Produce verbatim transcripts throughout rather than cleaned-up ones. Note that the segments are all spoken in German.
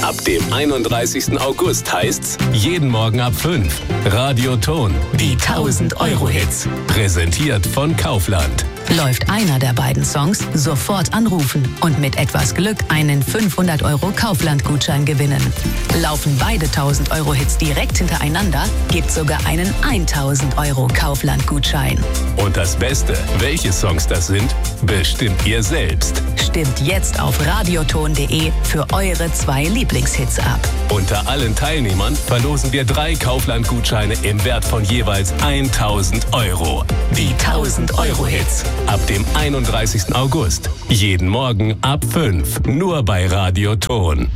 Ab dem einunddreißigsten August heißt's jeden Morgen ab fünf. Radio Ton, die tausend-Euro-Hits. Präsentiert von Kaufland. Läuft einer der beiden Songs, sofort anrufen und mit etwas Glück einen fünfhundert Euro Kaufland-Gutschein gewinnen. Laufen beide tausend-Euro-Hits direkt hintereinander, gibt's sogar einen tausend Euro Kaufland-Gutschein. Und das Beste, welche Songs das sind, bestimmt ihr selbst. Stimmt jetzt auf radioton punkt de für eure zwei Lieblingshits ab. Unter allen Teilnehmern verlosen wir drei Kaufland-Gutscheine im Wert von jeweils tausend Euro. Die tausend-Euro-Hits. Ab dem einunddreißigsten August. Jeden Morgen ab fünf. Nur bei Radio Ton.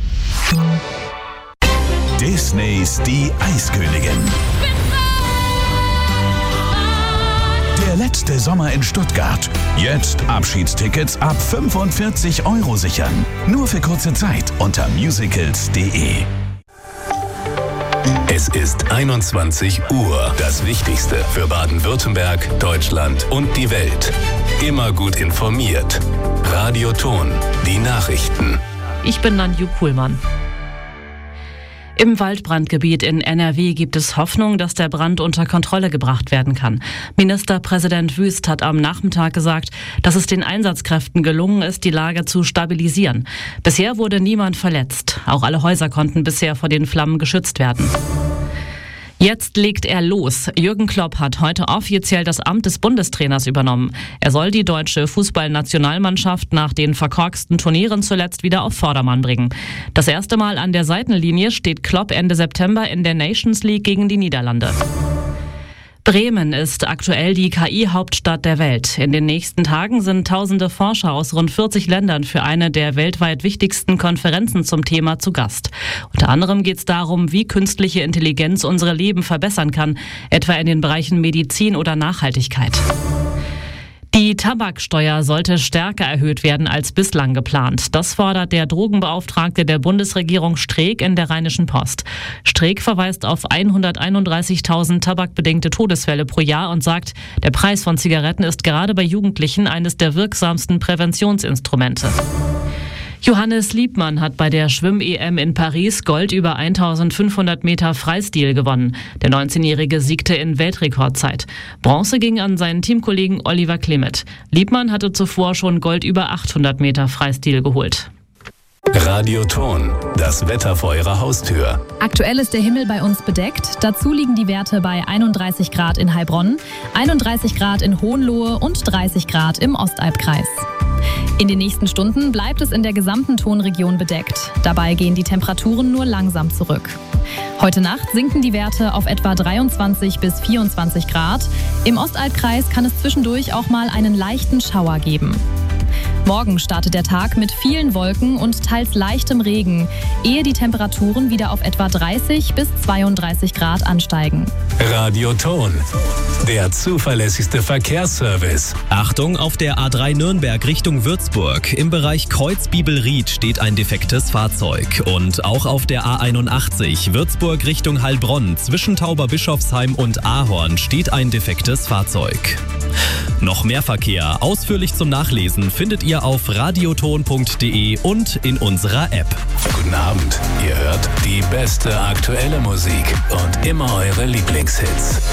Disneys Die Eiskönigin. Der letzte Sommer in Stuttgart. Jetzt Abschiedstickets ab fünfundvierzig Euro sichern. Nur für kurze Zeit unter musicals punkt de. Es ist einundzwanzig Uhr. Das Wichtigste für Baden-Württemberg, Deutschland und die Welt. Immer gut informiert. Radio Ton, die Nachrichten. Ich bin Nanju Kuhlmann. Im Waldbrandgebiet in N R W gibt es Hoffnung, dass der Brand unter Kontrolle gebracht werden kann. Ministerpräsident Wüst hat am Nachmittag gesagt, dass es den Einsatzkräften gelungen ist, die Lage zu stabilisieren. Bisher wurde niemand verletzt. Auch alle Häuser konnten bisher vor den Flammen geschützt werden. Jetzt legt er los. Jürgen Klopp hat heute offiziell das Amt des Bundestrainers übernommen. Er soll die deutsche Fußballnationalmannschaft nach den verkorksten Turnieren zuletzt wieder auf Vordermann bringen. Das erste Mal an der Seitenlinie steht Klopp Ende September in der Nations League gegen die Niederlande. Bremen ist aktuell die K I-Hauptstadt der Welt. In den nächsten Tagen sind tausende Forscher aus rund vierzig Ländern für eine der weltweit wichtigsten Konferenzen zum Thema zu Gast. Unter anderem geht es darum, wie künstliche Intelligenz unsere Leben verbessern kann, etwa in den Bereichen Medizin oder Nachhaltigkeit. Die Tabaksteuer sollte stärker erhöht werden als bislang geplant. Das fordert der Drogenbeauftragte der Bundesregierung Streeck in der Rheinischen Post. Streeck verweist auf hunderteinunddreißigtausend tabakbedingte Todesfälle pro Jahr und sagt, der Preis von Zigaretten ist gerade bei Jugendlichen eines der wirksamsten Präventionsinstrumente. Johannes Liebmann hat bei der Schwimm-E M in Paris Gold über eintausendfünfhundert Meter Freistil gewonnen. Der neunzehnjährige siegte in Weltrekordzeit. Bronze ging an seinen Teamkollegen Oliver Klimet. Liebmann hatte zuvor schon Gold über achthundert Meter Freistil geholt. Radio Ton, das Wetter vor Ihrer Haustür. Aktuell ist der Himmel bei uns bedeckt. Dazu liegen die Werte bei einunddreißig Grad in Heilbronn, einunddreißig Grad in Hohenlohe und dreißig Grad im Ostalbkreis. In den nächsten Stunden bleibt es in der gesamten Tonregion bedeckt. Dabei gehen die Temperaturen nur langsam zurück. Heute Nacht sinken die Werte auf etwa dreiundzwanzig bis vierundzwanzig Grad. Im Ostalbkreis kann es zwischendurch auch mal einen leichten Schauer geben. Morgen startet der Tag mit vielen Wolken und teils leichtem Regen, ehe die Temperaturen wieder auf etwa dreißig bis zweiunddreißig Grad ansteigen. Radio Ton, der zuverlässigste Verkehrsservice. Achtung, auf der A drei Nürnberg Richtung Würzburg. Im Bereich Kreuzbibelried steht ein defektes Fahrzeug. Und auch auf der A einundachtzig Würzburg Richtung Heilbronn zwischen Tauberbischofsheim und Ahorn steht ein defektes Fahrzeug. Noch mehr Verkehr, ausführlich zum Nachlesen, findet ihr auf radioton punkt de und in unserer App. Guten Abend, ihr hört die beste aktuelle Musik und immer eure Lieblingshits.